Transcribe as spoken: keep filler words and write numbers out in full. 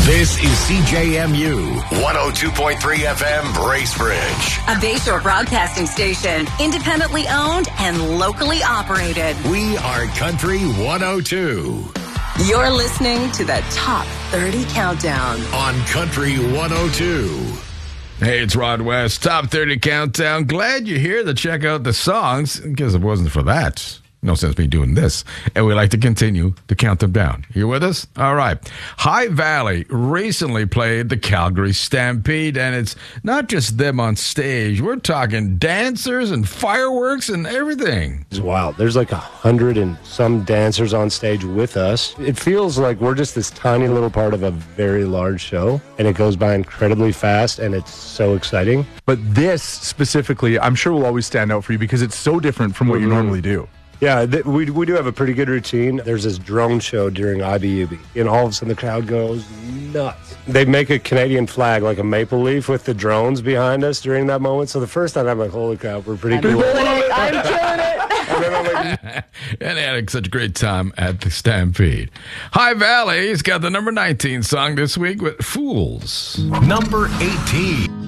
This is C J M U one oh two point three F M Bracebridge, a Bayshore broadcasting station, independently owned and locally operated. We are Country one oh two. You're listening to the Top thirty Countdown on Country one oh two. Hey, it's Rod West, Top thirty Countdown. Glad you're here to check out the songs, because if it wasn't for that, no sense me doing this. And we like to continue to count them down. You with us? All right. High Valley recently played the Calgary Stampede, and it's not just them on stage. We're talking dancers and fireworks and everything. It's wild. There's like a hundred and some dancers on stage with us. It feels like we're just this tiny little part of a very large show, and it goes by incredibly fast, and it's so exciting. But this specifically, I'm sure will always stand out for you because it's so different from what you normally do. Yeah, th- we we do have a pretty good routine. There's this drone show during I B U B, and all of a sudden the crowd goes nuts. They make a Canadian flag, like a maple leaf, with the drones behind us during that moment. So the first time I'm like, holy crap, we're pretty cool. I'm killing it. I'm killing it. And then I'm like, and they had such a great time at the Stampede. High Valley's got the number nineteen song this week with Fools. Number eighteen.